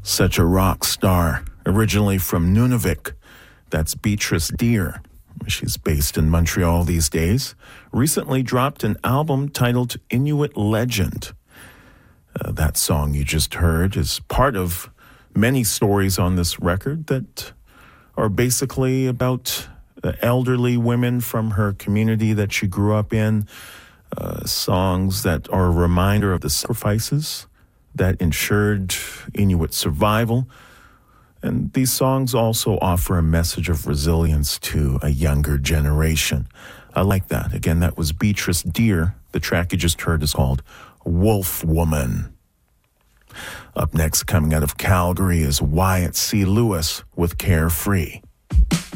Such a rock star, originally from Nunavik. That's Beatrice Deer. She's based in Montreal these days. Recently dropped an album titled Inuit Legend. That song you just heard is part of many stories on this record that are basically about elderly women from her community that she grew up in. Songs that are a reminder of the sacrifices that ensured Inuit survival. And these songs also offer a message of resilience to a younger generation. I like that. Again, that was Beatrice Deer. The track you just heard is called Wolf Woman. Up next, coming out of Calgary, is Wyatt C. Lewis with Carefree.